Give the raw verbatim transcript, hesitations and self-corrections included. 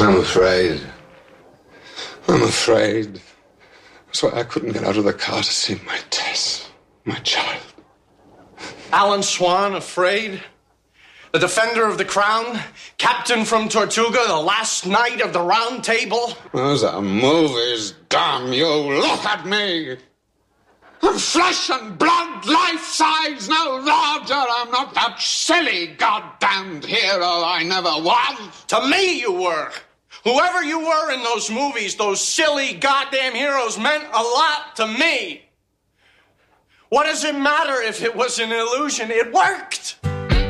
I'm afraid. I'm afraid. That's why I couldn't get out of the car to see my Tess, my child. Alan Swan, afraid? The defender of the crown? Captain from Tortuga, the last knight of the Round Table? Those are movies, damn you. Look at me. I'm flesh and blood, life size, no larger. I'm not that silly goddamned hero I never was. To me you were. Whoever you were in those movies, those silly goddamn heroes meant a lot to me. What does it matter if it was an illusion? It worked.